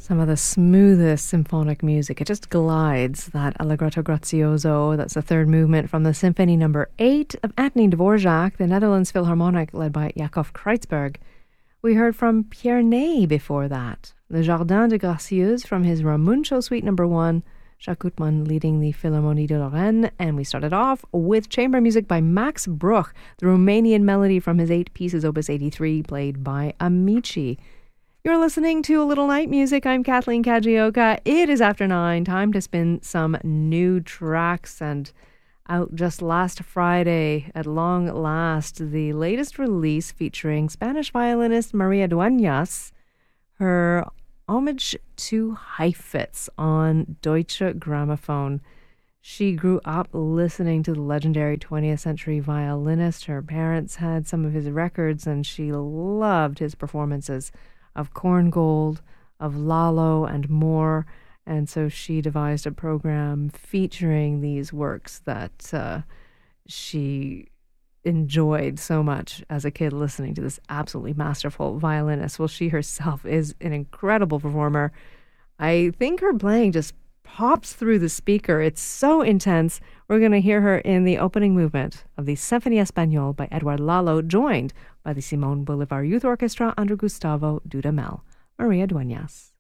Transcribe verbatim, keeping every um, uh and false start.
Some of the smoothest symphonic music. It just glides, that Allegretto Grazioso. That's the third movement from the Symphony Number eight of Antonin Dvorak, the Netherlands Philharmonic, led by Yakov Kreutzberg. We heard from Pierre Ney before that. Le Jardin de Gracieuse from his Ramuncio Suite Number one, Jacques Gutmann leading the Philharmonie de Lorraine. And we started off with chamber music by Max Bruch, the Romanian melody from his eight pieces Opus eighty-three, played by Amici. You're listening to A Little Night Music. I'm Kathleen Kajioka. It is after nine. Time to spin some new tracks. And out just last Friday, at long last, the latest release featuring Spanish violinist Maria Dueñas, her homage to Heifetz on Deutsche Grammophon. She grew up listening to the legendary twentieth century violinist. Her parents had some of his records, and she loved his performances of Korngold, of Lalo, and more. And so she devised a program featuring these works that uh, she enjoyed so much as a kid, listening to this absolutely masterful violinist. Well, she herself is an incredible performer. I think her playing just pops through the speaker. It's so intense. We're going to hear her in the opening movement of the Symphonie Espagnole by Edouard Lalo, joined by the Simón Bolívar Youth Orchestra under Gustavo Dudamel. Maria Dueñas.